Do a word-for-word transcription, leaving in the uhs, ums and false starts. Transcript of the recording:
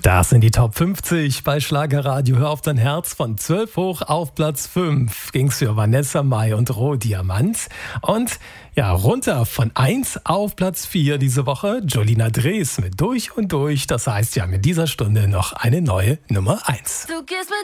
Das sind die Top fünfzig bei Schlagerradio. Hör auf dein Herz. Von zwölf hoch auf Platz fünf ging's für Vanessa Mai und Rohdiamant. Und ja, runter von eins auf Platz vier diese Woche Jolina Drees mit Durch und Durch. Das heißt, wir haben in dieser Stunde noch eine neue Nummer eins. Du gehst mit